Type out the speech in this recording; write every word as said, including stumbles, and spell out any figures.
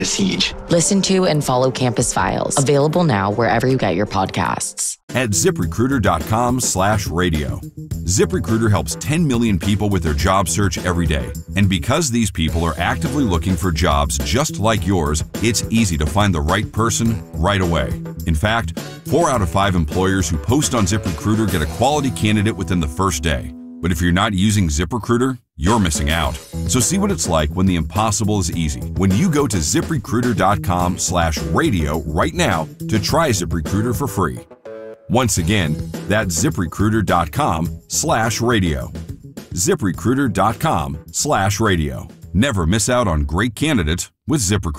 Siege. Listen to and follow Campus Files. Available now wherever you get your podcasts. At ZipRecruiter.com slash radio. ZipRecruiter helps ten million people with their job search every day. And because these people are actively looking for jobs just like yours, it's easy to find the right person right away. In fact, four out of five employers who post on ZipRecruiter get a quality candidate within the first day. But if you're not using ZipRecruiter, you're missing out. So see what it's like when the impossible is easy. When you go to ZipRecruiter.com slash radio right now to try ZipRecruiter for free. Once again, that's ZipRecruiter.com slash radio. ZipRecruiter.com slash radio. Never miss out on great candidates with ZipRecruiter.